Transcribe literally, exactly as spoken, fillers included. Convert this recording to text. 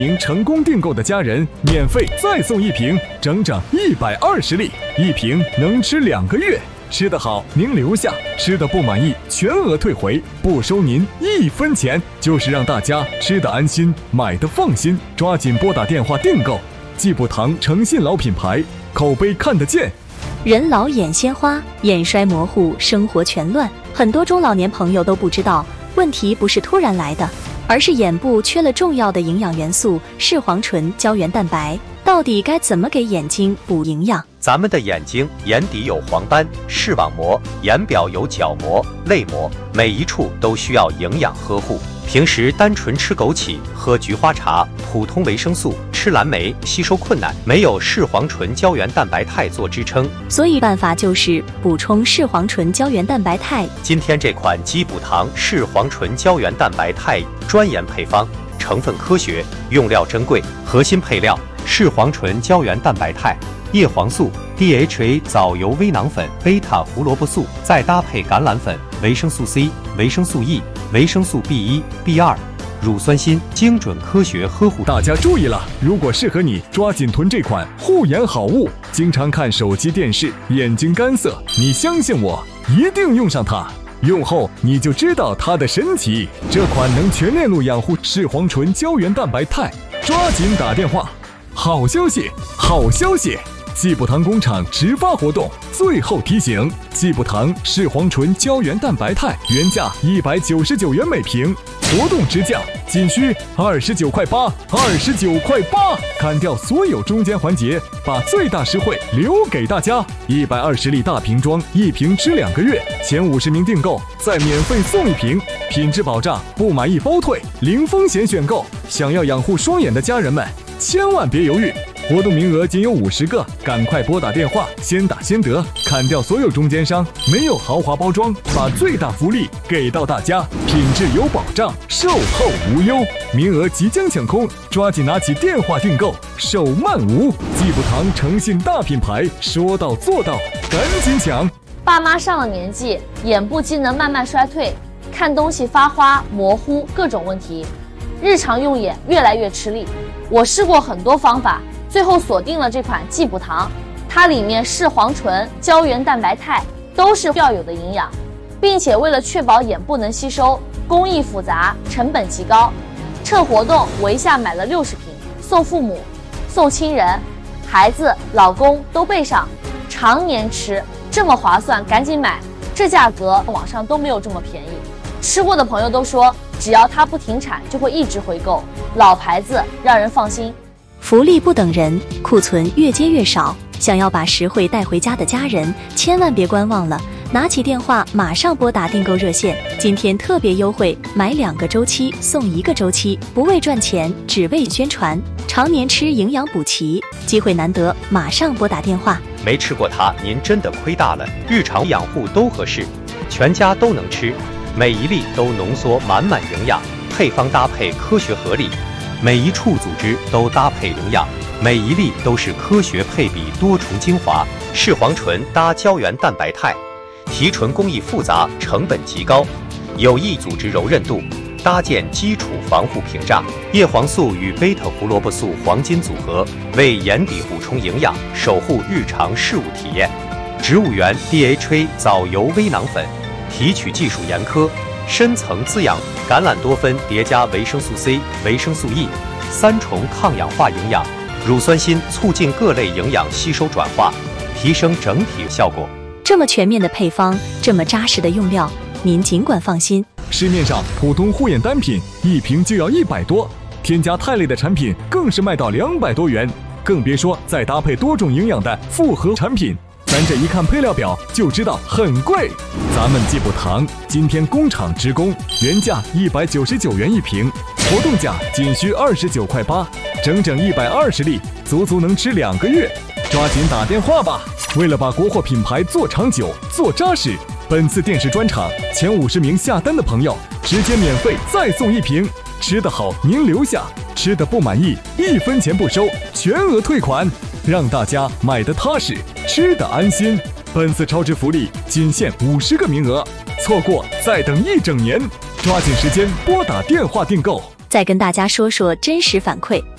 您成功订购的家人免费再送一瓶，整整一百二十粒，一瓶能吃两个月。吃得好您留下，吃得不满意全额退回，不收您一分钱，就是让大家吃得安心，买得放心。抓紧拨打电话订购。济补堂诚信老品牌，口碑看得见。 人老眼先花，眼衰模糊，生活全乱。很多中老年朋友都不知道，问题不是突然来的，而是眼部缺了重要的营养元素视黄醇胶原蛋白。到底该怎么给眼睛补营养？ 咱们的眼睛眼底有黄斑、视网膜，眼表有角膜、泪膜，每一处都需要营养呵护。平时单纯吃枸杞、喝菊花茶、普通维生素、吃蓝莓，吸收困难，没有视黄醇胶原蛋白肽做支撑， 所以办法就是补充视黄醇胶原蛋白肽。 今天这款济补堂视黄醇胶原蛋白肽专研配方，成分科学，用料珍贵，核心配料视黄醇胶原蛋白肽、叶黄素、D H A 藻油微囊粉、贝塔胡萝卜素，再搭配橄榄粉、维生素 C、维生素 E、维生素 B 一、B 二、乳酸锌，精准科学呵护。 大家注意了，如果适合你，抓紧囤这款护眼好物。经常看手机电视，眼睛干涩，你相信我，一定用上它。用后你就知道它的神奇。这款能全链路养护视黄醇胶原蛋白肽，抓紧打电话。好消息，好消息！济补堂工厂直发活动，最后提醒：济补堂视黄醇胶原蛋白肽原价一百九十九元每瓶，活动直降仅需二十九块八，二十九块八，砍掉所有中间环节，把最大实惠留给大家。一百二十粒大瓶装，一瓶吃两个月，前五十名订购再免费送一瓶，品质保障，不满意包退，零风险选购。想要养护双眼的家人们，千万别犹豫，活动名额仅有五十个，赶快拨打电话，先打先得，砍掉所有中间商，没有豪华包装，把最大福利给到大家，品质有保障，售后无忧，名额即将抢空，抓紧拿起电话订购，手慢无。济补堂诚信大品牌，说到做到，赶紧抢！ 爸妈上了年纪，眼部机能慢慢衰退，看东西发花、模糊，各种问题，日常用眼越来越吃力。我试过很多方法，最后锁定了这款济补堂，它里面视黄醇、胶原蛋白肽都是要有的营养，并且为了确保眼部能吸收，工艺复杂，成本极高。趁活动我一下买了六十瓶，送父母、送亲人、孩子、老公都备上，常年吃，这么划算，赶紧买！这价格网上都没有这么便宜。吃过的朋友都说，只要它不停产，就会一直回购，老牌子让人放心。 福利不等人，库存越接越少。想要把实惠带回家的家人，千万别观望了，拿起电话马上拨打订购热线。今天特别优惠，买两个周期送一个周期，不为赚钱，只为宣传。常年吃营养补齐，机会难得，马上拨打电话。 没吃过它，您真的亏大了。日常养护都合适，全家都能吃，每一粒都浓缩满满营养，配方搭配科学合理，每一处组织都搭配营养，每一粒都是科学配比多重精华，视黄醇搭胶原蛋白肽，提纯工艺复杂，成本极高，有益组织柔韧度，搭建基础防护屏障。叶黄素与贝塔胡萝卜素黄金组合，为眼底补充营养，守护日常事物体验。植物源 D H A 藻油微囊粉，提取技术严苛，深层滋养，橄榄多酚叠加维生素 C、维生素 E， 三重抗氧化营养，乳酸锌促进各类营养吸收转化，提升整体效果。 这么全面的配方，这么扎实的用料，您尽管放心。 市面上普通护眼单品一瓶就要一百多，添加肽类的产品更是卖到两百多元，更别说再搭配多种营养的复合产品。咱这一看配料表就知道很贵。咱们济补堂今天工厂直供，原价一百九十九元一瓶，活动价仅需二十九块八，整整一百二十粒，足足能吃两个月。抓紧打电话吧！为了把国货品牌做长久、做扎实，本次电视专场前五十名下单的朋友，直接免费再送一瓶。吃得好您留下，吃得不满意一分钱不收，全额退款，让大家买得踏实，吃得安心。本次超值福利仅限五十个名额，错过再等一整年。抓紧时间拨打电话订购。 再跟大家说说真实反馈，